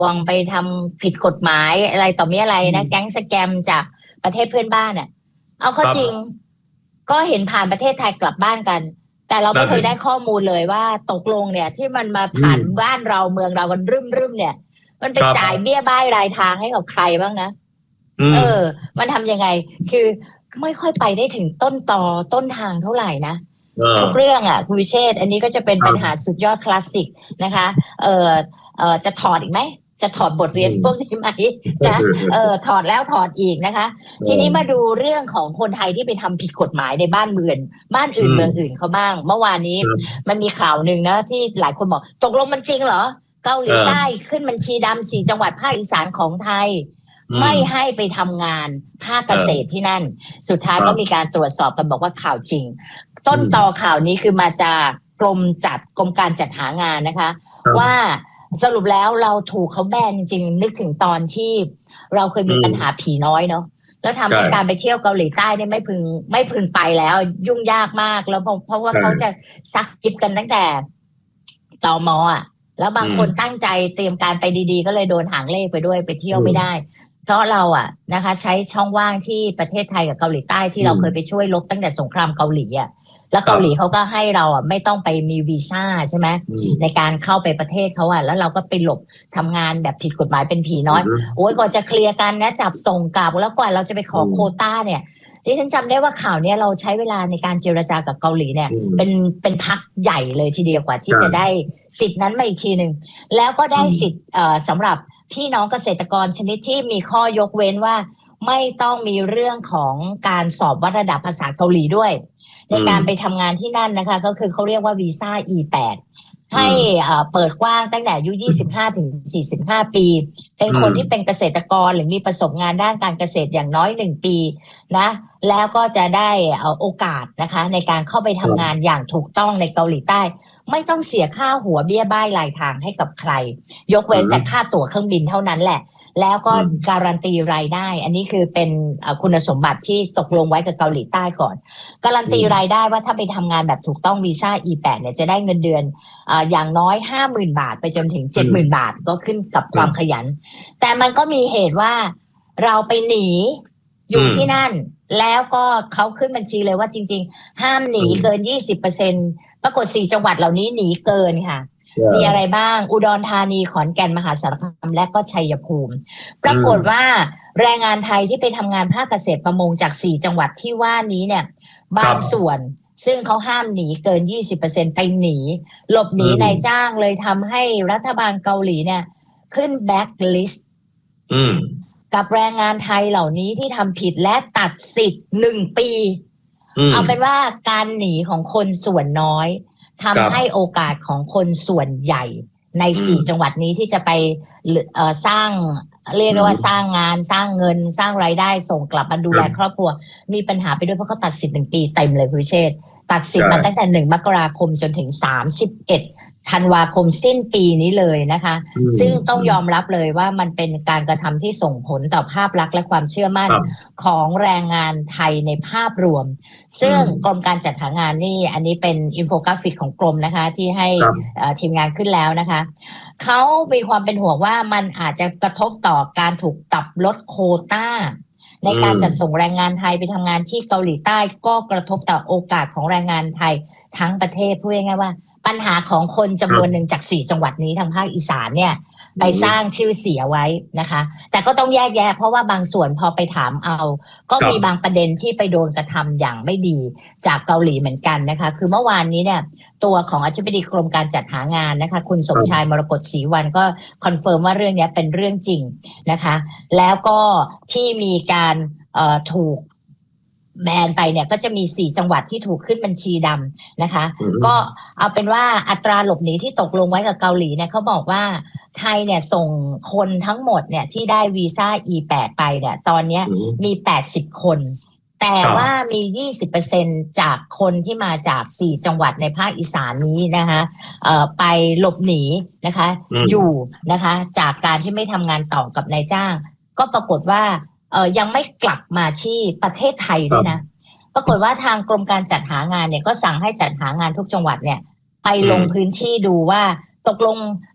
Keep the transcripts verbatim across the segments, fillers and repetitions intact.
วงไปทำผิดกฎหมายอะไรต่อมีอะไรนะแก๊งสแกมจากประเทศเพื่อนบ้านอ่ะเอาเข้าจริงก็เห็นผ่านประเทศไทยกลับบ้านกันแต่เราไม่เคยได้ข้อมูลเลยว่าตกลงเนี่ยที่มันมาผ่านบ้านเราเมืองเรากันรึมรึมเนี่ยมันไปจ่ายเบี้ยบ้ายรายทางให้กับใครบ้างนะเออมันทำยังไงคือไม่ค่อยไปได้ถึงต้นตอต้นทางเท่าไหร่นะทุกเรื่องอ่ะคุณวิเชษฐ์อันนี้ก็จะเป็นปัญหาสุดยอดคลาสสิกนะคะเออเออจะถอดอีกไหมจะถอดบทเรียนพวกนี้ไหมนะเออถอดแล้วถอดอีกนะคะทีนี้มาดูเรื่องของคนไทยที่ไปทำผิดกฎหมายในบ้านเมืองบ้านอื่นเมืองอื่นเขาบ้างเมื่อวานนี้มันมีข่าวหนึ่งนะที่หลายคนบอกตกลงมันจริงเหรอเกาหลีใต้ขึ้นบัญชีดำสี่จังหวัดภาคอีสานของไทยไม่ให้ไปทำงานภาคเกษตรที่นั่นสุดท้ายก็มีการตรวจสอบกันบอกว่าข่าวจริงต้นตอข่าวนี้คือมาจากกรมจัดกรมการจัดหางานนะคะว่าสรุปแล้วเราถูกเขาแบนจริงนึกถึงตอนที่เราเคยมีปัญหาผีน้อยเนาะแล้วทำให้การไปเที่ยวเกาหลีใต้เนี่ยไม่พึงไม่พึงไปแล้วยุ่งยากมากแล้วเพราะว่าเขาจะซักกิบกันตั้งแต่ตม.อ่ะแล้วบางคนตั้งใจเตรียมการไปดีๆก็เลยโดนหางเลขไปด้วยไปเที่ยวไม่ได้เพราะเราอ่ะนะคะใช้ช่องว่างที่ประเทศไทยกับเกาหลีใต้ที่เราเคยไปช่วยลบตั้งแต่สงครามเกาหลีอ่ะแล้วเกาหลีเขาก็ให้เราอ่ะไม่ต้องไปมีวีซ่าใช่ไหมในการเข้าไปประเทศเขาอ่ะแล้วเราก็ไปหลบทำงานแบบผิดกฎหมายเป็นผีน้อยโอ้ยก่อนจะเคลียร์กันนะจับส่งกลับแล้วกว่าเราจะไปขอโควต้าเนี่ยที่ฉันจำได้ว่าข่าวเนี้ยเราใช้เวลาในการเจรจากับเกาหลีเนี่ยเป็นเป็นพักใหญ่เลยทีเดียวกว่าที่จะได้สิทธินั้นมาอีกทีหนึ่งแล้วก็ได้สิทธิ์เอ่อสำหรับพี่น้องเกษตรกรชนิดที่มีข้อยกเว้นว่าไม่ต้องมีเรื่องของการสอบวัดระดับภาษาเกาหลีด้วยในการไปทำงานที่นั่นนะคะก็คือเขาเรียกว่าวีซ่า อี แปด ให้เปิดกว้างตั้งแต่อายุยี่สิบห้าถึงสี่สิบห้าปีเป็นคนที่เป็นเกษตรกรหรือมีประสบงานด้านการเกษตรอย่างน้อยหนึ่งปีนะแล้วก็จะได้โอกาสนะคะในการเข้าไปทำงานอย่างถูกต้องในเกาหลีใต้ไม่ต้องเสียค่าหัวเบี้ยบ้ายรายทางให้กับใครยกเว้นแต่ค่าตั๋วเครื่องบินเท่านั้นแหละแล้วก็การันตีรายได้อันนี้คือเป็นคุณสมบัติที่ตกลงไว้กับเกาหลีใต้ก่อนการันตีรายได้ว่าถ้าไปทำงานแบบถูกต้องวีซ่า อี แปด เนี่ยจะได้เงินเดือนอ่าอย่างน้อย ห้าหมื่น บาทไปจนถึง เจ็ดหมื่น บาทก็ขึ้นกับความขยันแต่มันก็มีเหตุว่าเราไปหนีอยู่ที่นั่นแล้วก็เขาขึ้นบัญชีเลยว่าจริงๆห้ามหนีเกิน ยี่สิบเปอร์เซ็นต์ ปรากฏสี่จังหวัดเหล่านี้หนีเกินค่ะมีอะไรบ้างอุดรธานีขอนแก่นมหาสารคามและก็ชัยภูมิปรากฏว่าแรงงานไทยที่ไปทำงานภาคเกษตรประมงจากสี่จังหวัดที่ว่านี้เนี่ยบางส่วนซึ่งเขาห้ามหนีเกิน ยี่สิบเปอร์เซ็นต์ ไปหนีหลบหนีนายจ้างเลยทำให้รัฐบาลเกาหลีเนี่ยขึ้นแบ็คลิสต์กับแรงงานไทยเหล่านี้ที่ทำผิดและตัดสิทธิ์หนึ่งปีเอาเป็นว่าการหนีของคนส่วนน้อยทำให้โอกาสของคนส่วนใหญ่ในสี่จังหวัดนี้ที่จะไปเอ่อสร้างเรียกได้ว่าสร้างงานสร้างเงินสร้างรายได้ส่งกลับมาดูแลครอบครัวมีปัญหาไปด้วยเพราะเขาตัดสิทธิ์หนึ่งปีเต็มเลยคุณเชษฐ์ตัดสิทธิ์มาตั้งแต่หนึ่งมกราคมจนถึงสามสิบเอ็ดธันวาคมสิ้นปีนี้เลยนะคะซึ่งต้องยอมรับเลยว่ามันเป็นการกระทำที่ส่งผลต่อภาพลักษณ์และความเชื่อมั่นของแรงงานไทยในภาพรวมซึ่งกรมการจัดหางานนี่อันนี้เป็นอินโฟกราฟิกของกรมนะคะที่ให้ทีมงานขึ้นแล้วนะคะเขามีความเป็นห่วงว่ามันอาจจะกระทบต่อการถูกปรับลดโควต้าในการจัดส่งแรงงานไทยไปทำงานที่เกาหลีใต้ก็กระทบต่อโอกาสของแรงงานไทยทั้งประเทศพูดง่ายๆว่าปัญหาของคนจำนวนหนึ่งจากสี่จังหวัดนี้ทางภาคอีสานเนี่ยไปสร้างชื่อเสียไว้นะคะแต่ก็ต้องแยกแยะเพราะว่าบางส่วนพอไปถามเอาก็มีบางประเด็นที่ไปโดนกระทำอย่างไม่ดีจากเกาหลีเหมือนกันนะคะคือเมื่อวานนี้เนี่ยตัวของอธิบดีกรมการจัดหางานนะคะคุณสมชายมรกตศรีวรรณก็คอนเฟิร์มว่าเรื่องนี้เป็นเรื่องจริงนะคะแล้วก็ที่มีการเอ่อถูกแบนไปเนี่ยก็จะมีสี่จังหวัดที่ถูกขึ้นบัญชีดำนะคะก็เอาเป็นว่าอัตราหลบหนีที่ตกลงไว้กับเกาหลีเนี่ยเขาบอกว่าไทยเนี่ยส่งคนทั้งหมดเนี่ยที่ได้วีซ่า อี แปด ไปเนี่ยตอนนี้มีแปดสิบคนแต่ว่ามี ยี่สิบเปอร์เซ็นต์ จากคนที่มาจากสี่จังหวัดในภาคอีสานนี้นะคะเอ่อไปหลบหนีนะคะอยู่นะคะจากการที่ไม่ทำงานต่อกับนายจ้างก็ปรากฏว่าเอ่อยังไม่กลับมาที่ประเทศไทยด้วยนะปรากฏว่าทางกรมการจัดหางานเนี่ยก็สั่งให้จัดหางานทุกจังหวัดเนี่ยไปลงพื้นที่ดูว่าตกลง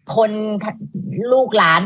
คนลูกหลาน